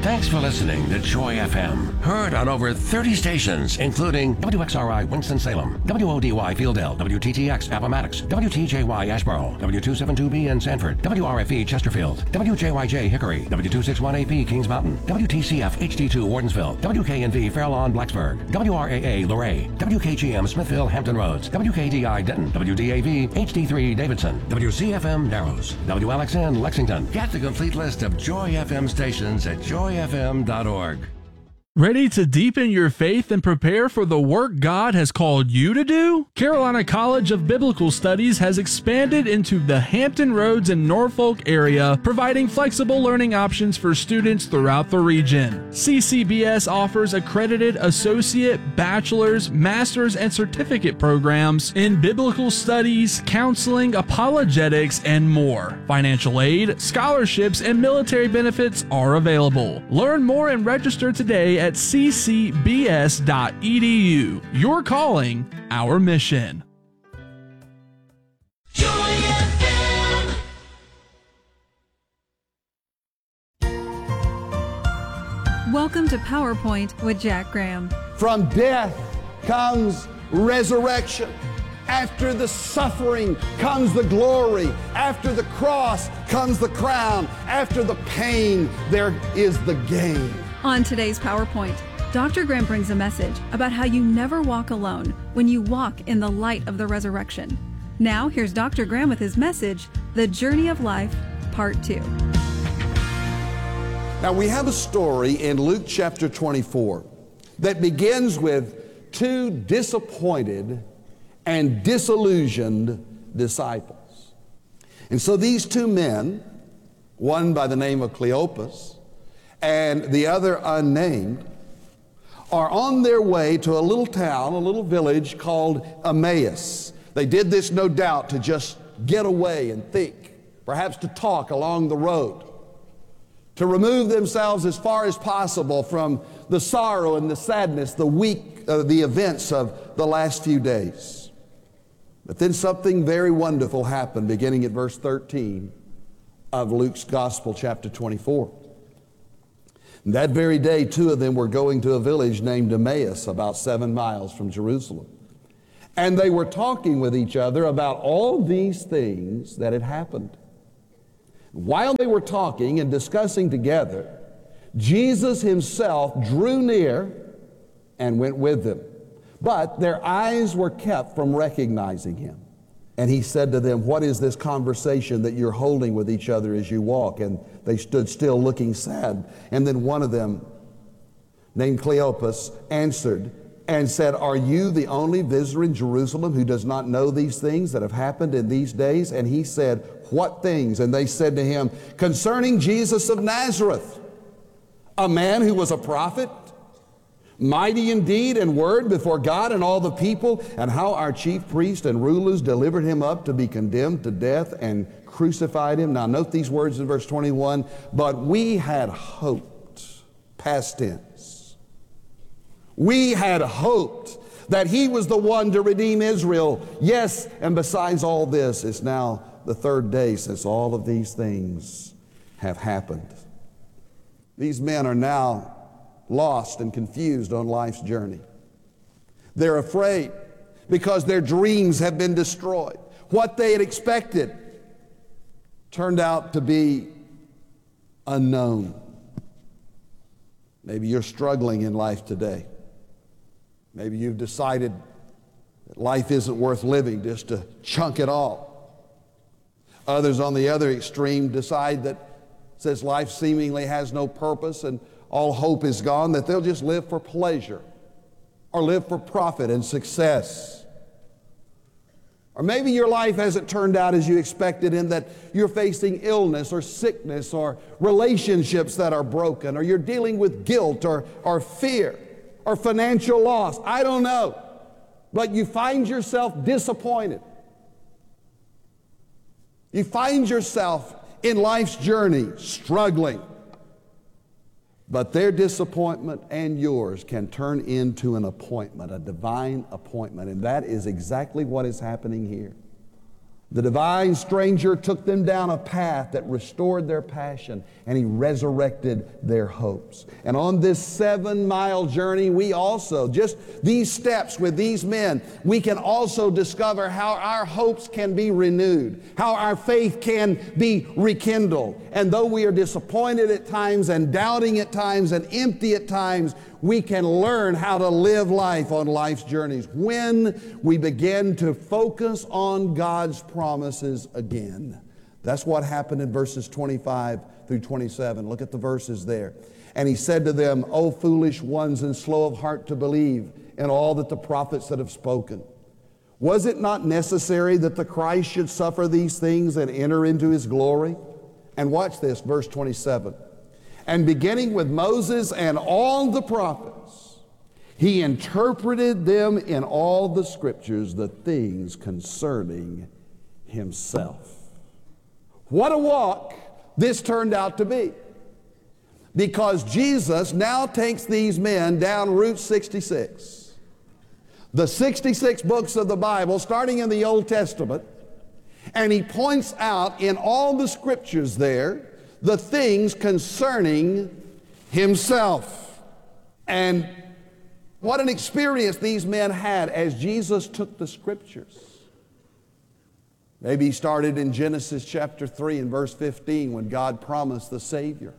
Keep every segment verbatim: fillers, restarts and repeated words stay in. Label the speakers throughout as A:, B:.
A: Thanks for listening to Joy F M. Heard on over thirty stations, including W X R I Winston-Salem, W O D Y Fieldale, W T T X Appomattox, W T J Y Asheboro, W two seventy-two B in Sanford, W R F E Chesterfield, W J Y J Hickory, W two sixty-one A P Kings Mountain, W T C F H D two Wardensville, W K N V Fairlawn Blacksburg, W R A A Luray, W K G M Smithville Hampton Roads, W K D I Denton, W D A V H D three Davidson, W C F M Narrows, W L X N Lexington. Get the complete list of Joy F M stations at joy f m dot org.
B: Ready to deepen your faith and prepare for the work God has called you to do? Carolina College of Biblical Studies has expanded into the Hampton Roads and Norfolk area, providing flexible learning options for students throughout the region. C C B S offers accredited associate, bachelor's, master's, and certificate programs in biblical studies, counseling, apologetics, and more. Financial aid, scholarships, and military benefits are available. Learn more and register today at c c b s dot e d u. Your calling, our mission.
C: Joy F M.
D: Welcome to PowerPoint with Jack Graham.
E: From death comes resurrection. After the suffering comes the glory. After the cross comes the crown. After the pain, there is the gain.
D: On today's PowerPoint, Doctor Graham brings a message about how you never walk alone when you walk in the light of the resurrection. Now, here's Doctor Graham with his message, The Journey of Life, Part two.
E: Now, we have a story in Luke chapter twenty-four that begins with two disappointed and disillusioned disciples. And so these two men, one by the name of Cleopas and the other unnamed, are on their way to a little town, a little village called Emmaus. They did this, no doubt, to just get away and think, perhaps to talk along the road, to remove themselves as far as possible from the sorrow and the sadness, the week, uh, the events of the last few days. But then something very wonderful happened, beginning at verse thirteen of Luke's Gospel, chapter twenty-four. And that very day, two of them were going to a village named Emmaus, about seven miles from Jerusalem. And they were talking with each other about all these things that had happened. While they were talking and discussing together, Jesus himself drew near and went with them. But their eyes were kept from recognizing him. And he said to them, "What is this conversation that you're holding with each other as you walk?" And they stood still looking sad. And then one of them, named Cleopas, answered and said, "Are you the only visitor in Jerusalem who does not know these things that have happened in these days?" And he said, "What things?" And they said to him, "Concerning Jesus of Nazareth, a man who was a prophet, mighty in deed and word before God and all the people, and how our chief priests and rulers delivered him up to be condemned to death and crucified him." Now note these words in verse twenty-one, "But we had hoped," past tense, "we had hoped that he was the one to redeem Israel. Yes, and besides all this, it's now the third day since all of these things have happened." These men are now lost and confused on life's journey. They're afraid because their dreams have been destroyed. What they had expected turned out to be unknown. Maybe you're struggling in life today. Maybe you've decided that life isn't worth living, just to chunk it all. Others on the other extreme decide that since life seemingly has no purpose and all hope is gone, that they'll just live for pleasure or live for profit and success. Or maybe your life hasn't turned out as you expected, in that you're facing illness or sickness or relationships that are broken, or you're dealing with guilt or, or fear or financial loss. I don't know. But you find yourself disappointed. You find yourself in life's journey struggling. But their disappointment and yours can turn into an appointment, a divine appointment. And that is exactly what is happening here. The divine stranger took them down a path that restored their passion, and he resurrected their hopes. And on this seven-mile journey, we also, just these steps with these men, we can also discover how our hopes can be renewed, how our faith can be rekindled. And though we are disappointed at times and doubting at times and empty at times, we can learn how to live life on life's journeys when we begin to focus on God's promises again. That's what happened in verses twenty-five through twenty-seven. Look at the verses there. And he said to them, O foolish ones and slow of heart to believe in all that the prophets that have spoken. Was it not necessary that the Christ should suffer these things and enter into his glory? And watch this, verse twenty-seven. And beginning with Moses and all the prophets, he interpreted them in all the scriptures, the things concerning himself. What a walk this turned out to be. Because Jesus now takes these men down Route sixty-six. The sixty-six books of the Bible, starting in the Old Testament, and he points out in all the scriptures there the things concerning himself. And what an experience these men had as Jesus took the scriptures. Maybe he started in Genesis chapter three and verse fifteen when God promised the Savior,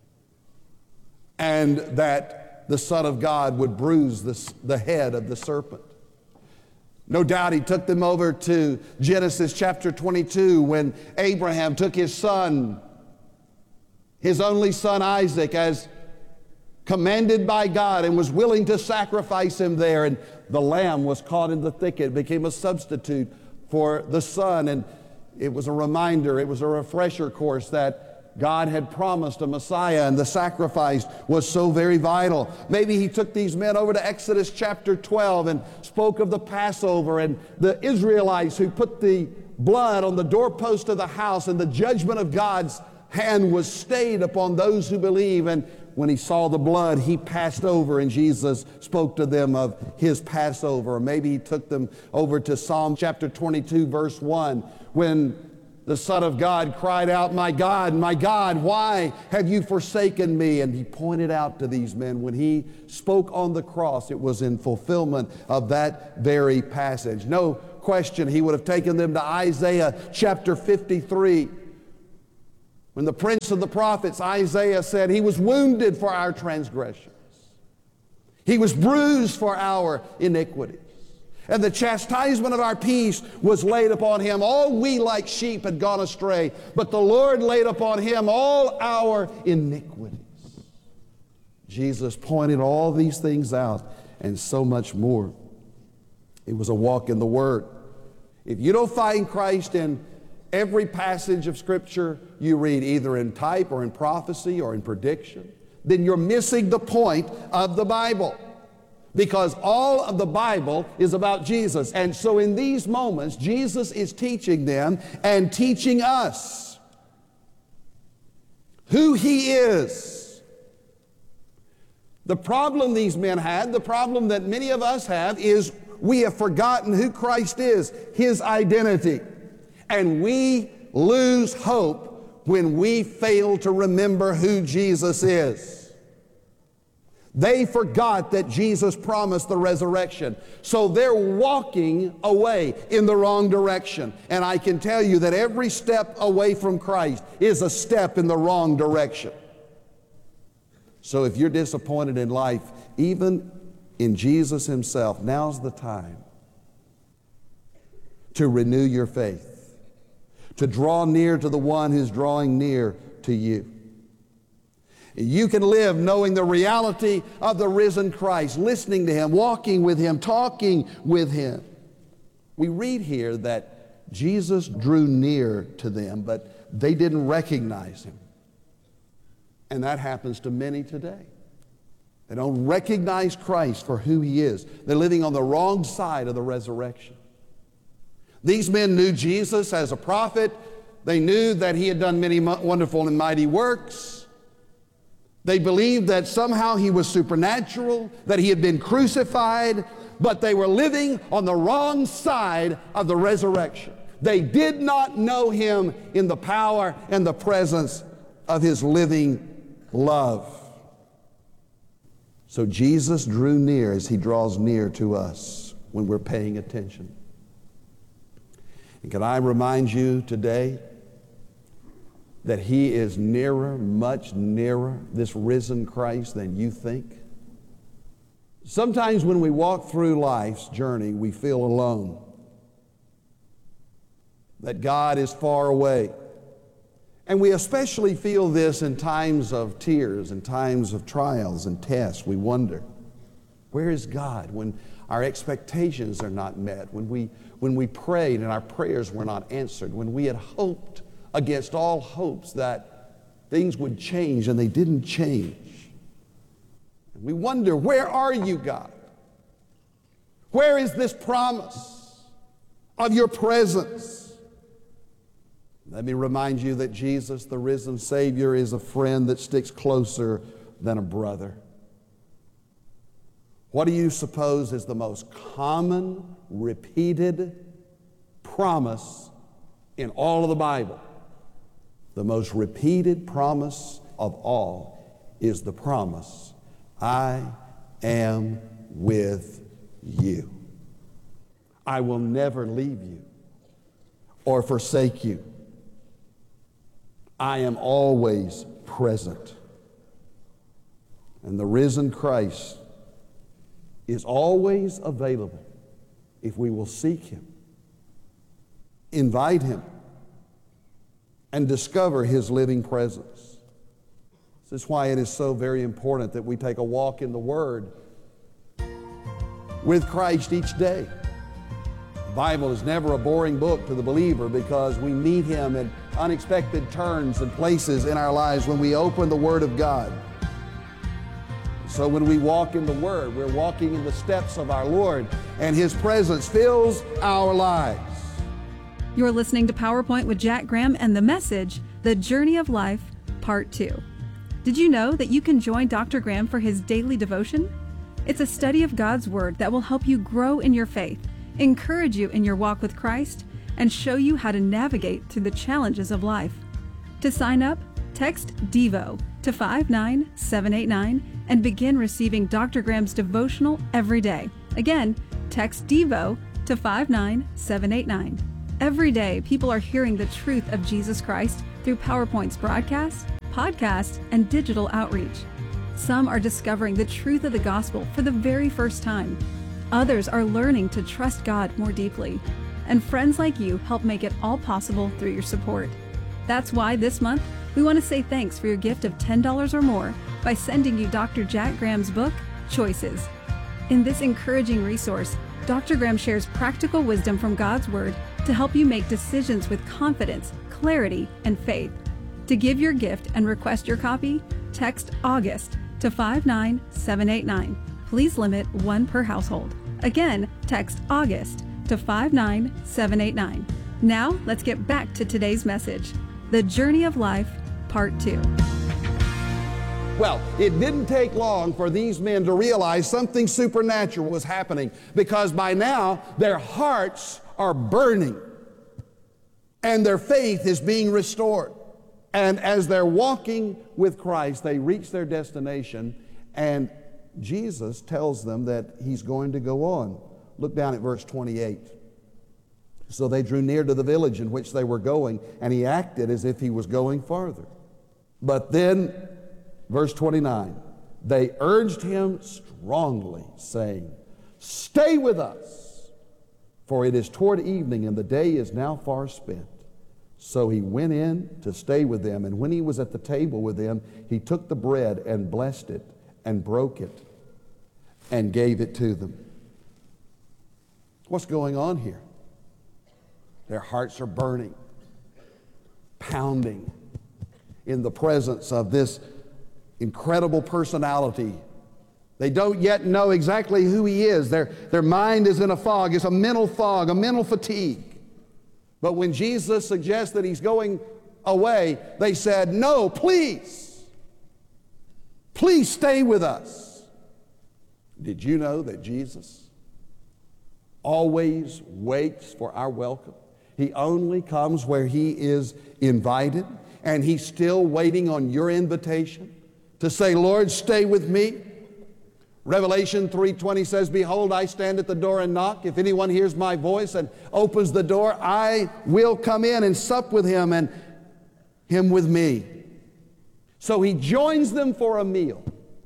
E: and that the Son of God would bruise the, the head of the serpent. No doubt he took them over to Genesis chapter twenty-two when Abraham took his son, his only son Isaac, as commanded by God, and was willing to sacrifice him there. And the lamb was caught in the thicket, became a substitute for the son. And it was a reminder, it was a refresher course that God had promised a Messiah, and the sacrifice was so very vital. Maybe he took these men over to Exodus chapter twelve and spoke of the Passover and the Israelites who put the blood on the doorpost of the house, and the judgment of God's hand was stayed upon those who believe. And when he saw the blood, he passed over, and Jesus spoke to them of his Passover. Or maybe he took them over to Psalm chapter twenty-two, verse one, when the Son of God cried out, my God, my God, why have you forsaken me? And he pointed out to these men when he spoke on the cross, it was in fulfillment of that very passage. No question, he would have taken them to Isaiah chapter fifty-three. When the prince of the prophets, Isaiah, said, he was wounded for our transgressions. He was bruised for our iniquities. And the chastisement of our peace was laid upon him. All we like sheep had gone astray, but the Lord laid upon him all our iniquities. Jesus pointed all these things out and so much more. It was a walk in the Word. If you don't find Christ in every passage of Scripture you read, either in type or in prophecy or in prediction, then you're missing the point of the Bible. Because all of the Bible is about Jesus. And so in these moments, Jesus is teaching them and teaching us who He is. The problem these men had, the problem that many of us have, is we have forgotten who Christ is, His identity. And we lose hope when we fail to remember who Jesus is. They forgot that Jesus promised the resurrection. So they're walking away in the wrong direction. And I can tell you that every step away from Christ is a step in the wrong direction. So if you're disappointed in life, even in Jesus Himself, now's the time to renew your faith, to draw near to the one who's drawing near to you. You can live knowing the reality of the risen Christ, listening to Him, walking with Him, talking with Him. We read here that Jesus drew near to them, but they didn't recognize Him. And that happens to many today. They don't recognize Christ for who He is. They're living on the wrong side of the resurrection. These men knew Jesus as a prophet. They knew that He had done many wonderful and mighty works. They believed that somehow He was supernatural, that He had been crucified, but they were living on the wrong side of the resurrection. They did not know him in the power and the presence of his living love. So Jesus drew near as he draws near to us when we're paying attention. And can I remind you today that he is nearer, much nearer, this risen Christ, than you think? Sometimes when we walk through life's journey, we feel alone, that God is far away. And we especially feel this in times of tears and times of trials and tests. We wonder, where is God when our expectations are not met, when we, when we prayed and our prayers were not answered, when we had hoped against all hopes that things would change and they didn't change. And we wonder, where are you, God? Where is this promise of your presence? Let me remind you that Jesus, the risen Savior, is a friend that sticks closer than a brother. What do you suppose is the most common, repeated promise in all of the Bible? The most repeated promise of all is the promise, I am with you. I will never leave you or forsake you. I am always present. And the risen Christ is always available if we will seek him, invite him, and discover his living presence. This is why it is so very important that we take a walk in the Word with Christ each day. The Bible is never a boring book to the believer because we meet him at unexpected turns and places in our lives when we open the Word of God. So when we walk in the Word, we're walking in the steps of our Lord, and his presence fills our lives.
D: You're listening to PowerPoint with Jack Graham and the message, The Journey of Life, Part two. Did you know that you can join Doctor Graham for his daily devotion? It's a study of God's Word that will help you grow in your faith, encourage you in your walk with Christ, and show you how to navigate through the challenges of life. To sign up, text DEVO to five nine seven eight nine and begin receiving Doctor Graham's devotional every day. Again, text DEVO to five nine seven eight nine. Every day, people are hearing the truth of Jesus Christ through PowerPoint's broadcasts, podcasts, and digital outreach. Some are discovering the truth of the gospel for the very first time. Others are learning to trust God more deeply. And friends like you help make it all possible through your support. That's why this month, we want to say thanks for your gift of ten dollars or more by sending you Doctor Jack Graham's book, Choices. In this encouraging resource, Doctor Graham shares practical wisdom from God's Word to help you make decisions with confidence, clarity, and faith. To give your gift and request your copy, text August to five nine seven eight nine. Please limit one per household. Again, text August to five nine seven eight nine. Now, let's get back to today's message, The Journey of Life, Part two.
E: Well, it didn't take long for these men to realize something supernatural was happening, because by now their hearts are burning and their faith is being restored. And as they're walking with Christ, they reach their destination, and Jesus tells them that he's going to go on. Look down at verse twenty-eight. So they drew near to the village in which they were going, and he acted as if he was going farther. But then, verse twenty-nine, they urged him strongly, saying, "Stay with us, for it is toward evening, and the day is now far spent." So he went in to stay with them, and when he was at the table with them, he took the bread and blessed it, and broke it, and gave it to them. What's going on here? Their hearts are burning, pounding in the presence of this incredible personality. They don't yet know exactly who he is. Their, their mind is in a fog. It's a mental fog, a mental fatigue. But when Jesus suggests that he's going away, they said, "No, please. Please stay with us." Did you know that Jesus always waits for our welcome? He only comes where he is invited, and he's still waiting on your invitation to say, Lord, stay with me. Revelation three twenty says, behold, I stand at the door and knock. If anyone hears my voice and opens the door, I will come in and sup with him and him with me. So he joins them for a meal.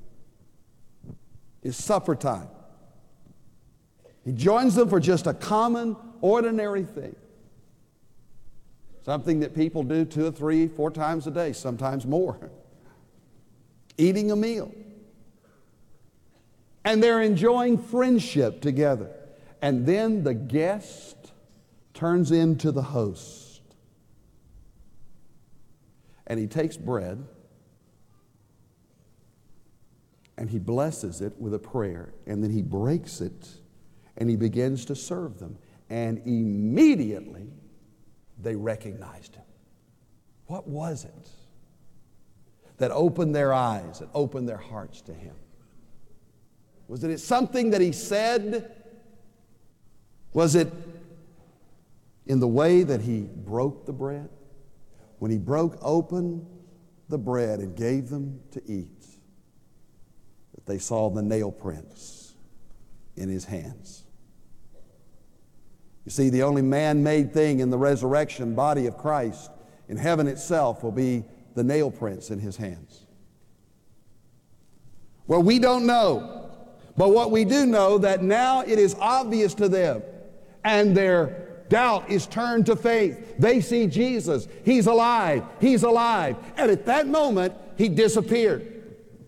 E: It's supper time. He joins them for just a common, ordinary thing. Something that people do two or three, four times a day, sometimes more. Eating a meal. And they're enjoying friendship together. And then the guest turns into the host. And he takes bread and he blesses it with a prayer. And then he breaks it and he begins to serve them. And immediately they recognized him. What was it that opened their eyes, that opened their hearts to him? Was it something that he said? Was it in the way that he broke the bread? When he broke open the bread and gave them to eat, that they saw the nail prints in his hands. You see, the only man-made thing in the resurrection body of Christ in heaven itself will be the nail prints in his hands. Well, we don't know. But what we do know, that now it is obvious to them, and their doubt is turned to faith. They see Jesus. He's alive. He's alive. And at that moment, he disappeared.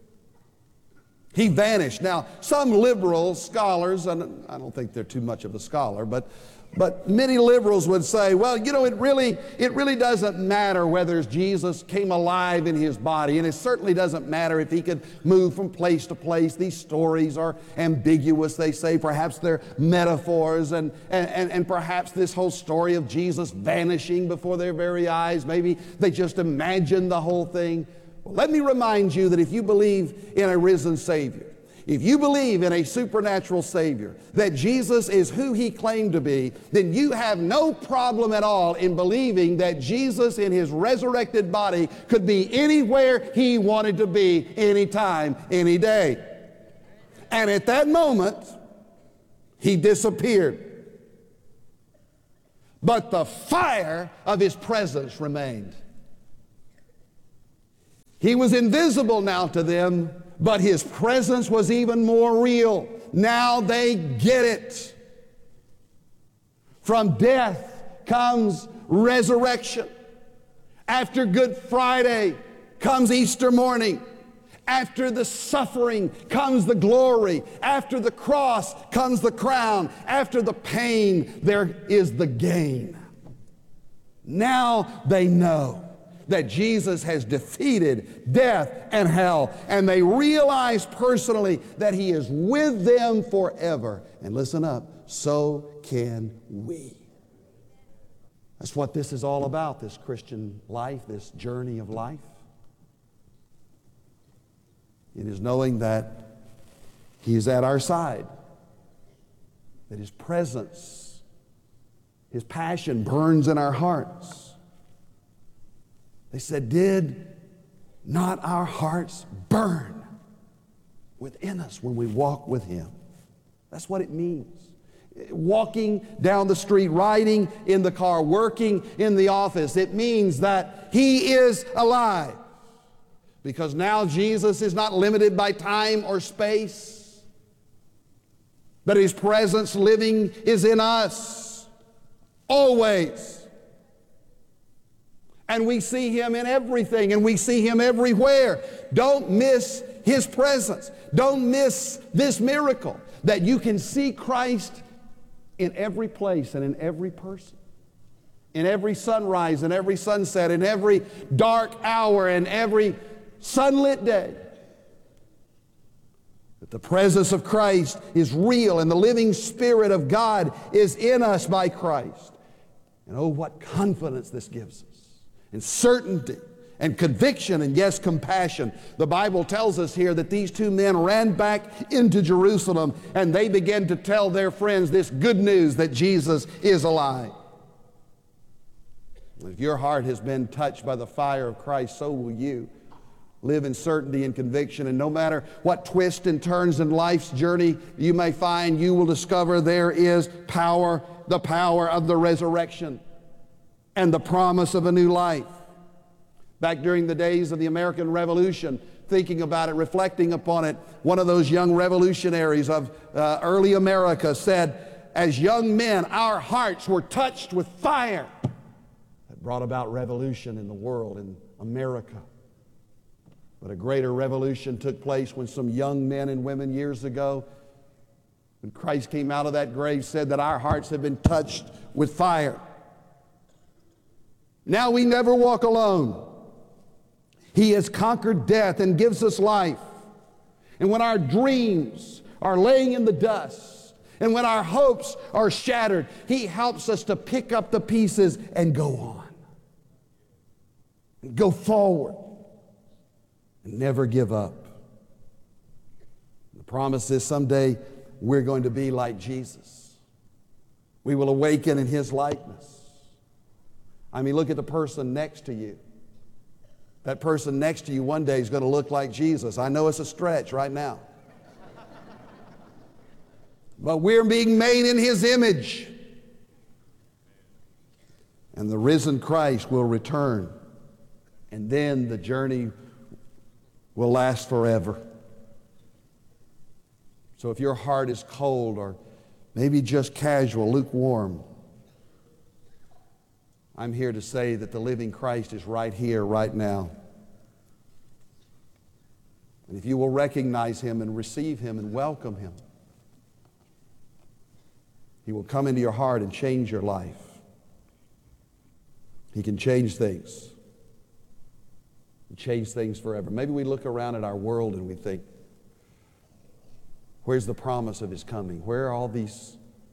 E: He vanished. Now, some liberal scholars, and I don't think they're too much of a scholar, but But many liberals would say, well, you know, it really, it really doesn't matter whether Jesus came alive in his body, and it certainly doesn't matter if he could move from place to place. These stories are ambiguous, they say. Perhaps they're metaphors, and, and, and, and perhaps this whole story of Jesus vanishing before their very eyes, maybe they just imagined the whole thing. Well, let me remind you that if you believe in a risen Savior, if you believe in a supernatural Savior, that Jesus is who he claimed to be, then you have no problem at all in believing that Jesus in his resurrected body could be anywhere he wanted to be, anytime, any day. And at that moment, he disappeared. But the fire of his presence remained. He was invisible now to them, but his presence was even more real. Now they get it. From death comes resurrection. After Good Friday comes Easter morning. After the suffering comes the glory. After the cross comes the crown. After the pain, there is the gain. Now they know that Jesus has defeated death and hell, and they realize personally that he is with them forever. And listen up, so can we. That's what this is all about, this Christian life, this journey of life. It is knowing that he is at our side, that his presence, his passion burns in our hearts. They said, did not our hearts burn within us when we walk with him? That's what it means. Walking down the street, riding in the car, working in the office, it means that he is alive. Because now Jesus is not limited by time or space, but his presence living is in us always. And we see him in everything, and we see him everywhere. Don't miss his presence. Don't miss this miracle, that you can see Christ in every place and in every person. In every sunrise, in every sunset, in every dark hour, and every sunlit day. That the presence of Christ is real, and the living Spirit of God is in us by Christ. And oh, what confidence this gives us. And certainty and conviction and yes, compassion. The Bible tells us here that these two men ran back into Jerusalem and they began to tell their friends this good news that Jesus is alive. If your heart has been touched by the fire of Christ, so will you. Live in certainty and conviction, and no matter what twists and turns in life's journey you may find, you will discover there is power, the power of the resurrection and the promise of a new life. Back during the days of the American Revolution, thinking about it, reflecting upon it, one of those young revolutionaries of uh, early America said, as young men, our hearts were touched with fire that brought about revolution in the world, in America. But a greater revolution took place when some young men and women years ago, when Christ came out of that grave, said that our hearts have been touched with fire. Now we never walk alone. He has conquered death and gives us life. And when our dreams are laying in the dust, and when our hopes are shattered, He helps us to pick up the pieces and go on. And go forward. And never give up. The promise is someday we're going to be like Jesus. We will awaken in His likeness. I mean, look at the person next to you. That person next to you one day is going to look like Jesus. I know it's a stretch right now. But we're being made in His image. And the risen Christ will return. And then the journey will last forever. So if your heart is cold or maybe just casual, lukewarm, I'm here to say that the living Christ is right here, right now. And if you will recognize Him and receive Him and welcome Him, He will come into your heart and change your life. He can change things. Change things forever. Maybe we look around at our world and we think, where's the promise of His coming? Where are all these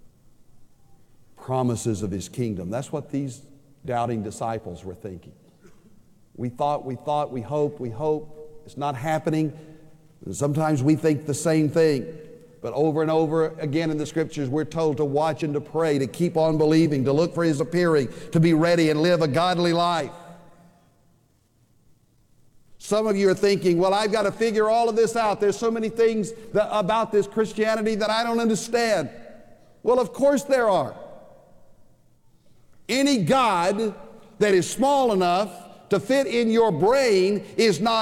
E: promises of His kingdom? That's what these doubting disciples were thinking. We thought, we thought, we hoped, we hope. It's not happening. And sometimes we think the same thing. But over and over again in the Scriptures, we're told to watch and to pray, to keep on believing, to look for His appearing, to be ready and live a godly life. Some of you are thinking, well, I've got to figure all of this out. There's so many things that, about this Christianity that I don't understand. Well, of course there are. Any God that is small enough to fit in your brain is not